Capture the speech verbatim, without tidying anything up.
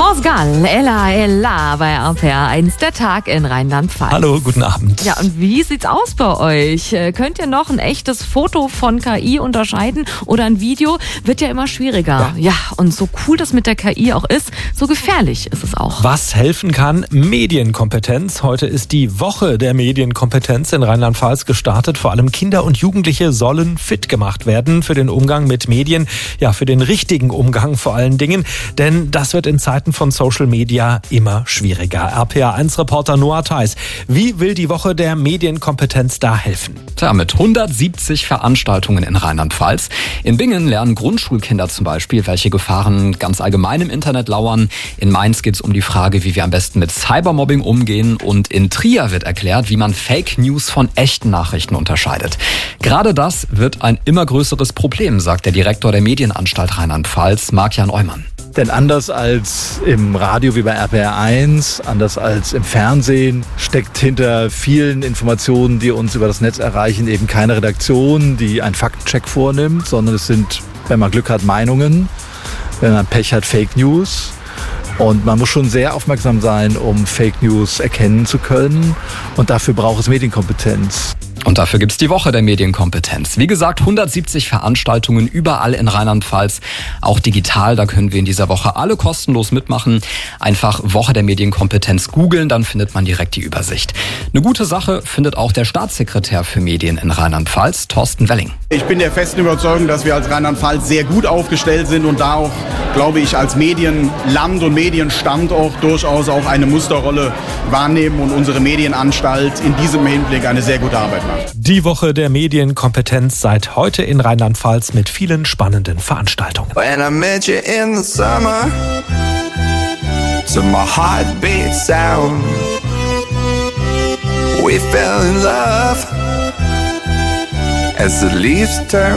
France Gall, Ella, Ella bei R P R eins, der Tag in Rheinland-Pfalz. Hallo, guten Abend. Ja, und wie sieht's aus bei euch? Könnt ihr noch ein echtes Foto von K I unterscheiden oder ein Video? Wird ja immer schwieriger. Ja, ja, und so cool das mit der K I auch ist, so gefährlich ist es auch. Was helfen kann? Medienkompetenz. Heute ist die Woche der Medienkompetenz in Rheinland-Pfalz gestartet. Vor allem Kinder und Jugendliche sollen fit gemacht werden für den Umgang mit Medien. Ja, für den richtigen Umgang vor allen Dingen. Denn das wird in Zeiten von Social Media immer schwieriger. R P R eins Reporter Noah Theis. Wie will die Woche der Medienkompetenz da helfen? Tja, mit hundertsiebzig Veranstaltungen in Rheinland-Pfalz. In Bingen lernen Grundschulkinder zum Beispiel, welche Gefahren ganz allgemein im Internet lauern. In Mainz geht es um die Frage, wie wir am besten mit Cybermobbing umgehen. Und in Trier wird erklärt, wie man Fake News von echten Nachrichten unterscheidet. Gerade das wird ein immer größeres Problem, sagt der Direktor der Medienanstalt Rheinland-Pfalz, Marc-Jan Eumann. Denn anders als im Radio wie bei R P R eins, anders als im Fernsehen, steckt hinter vielen Informationen, die uns über das Netz erreichen, eben keine Redaktion, die einen Faktencheck vornimmt, sondern es sind, wenn man Glück hat, Meinungen, wenn man Pech hat, Fake News. Und man muss schon sehr aufmerksam sein, um Fake News erkennen zu können. Und dafür braucht es Medienkompetenz. Und dafür gibt's die Woche der Medienkompetenz. Wie gesagt, hundertsiebzig Veranstaltungen überall in Rheinland-Pfalz, auch digital. Da können wir in dieser Woche alle kostenlos mitmachen. Einfach Woche der Medienkompetenz googeln, dann findet man direkt die Übersicht. Eine gute Sache findet auch der Staatssekretär für Medien in Rheinland-Pfalz, Thorsten Welling. Ich bin der festen Überzeugung, dass wir als Rheinland-Pfalz sehr gut aufgestellt sind und da auch, glaube ich, als Medienland und Medienstandort durchaus auch eine Musterrolle wahrnehmen und unsere Medienanstalt in diesem Hinblick eine sehr gute Arbeit macht. Die Woche der Medienkompetenz seit heute in Rheinland-Pfalz mit vielen spannenden Veranstaltungen. When I met you in the summer, to my heartbeat sound, we fell in love as the leaves turn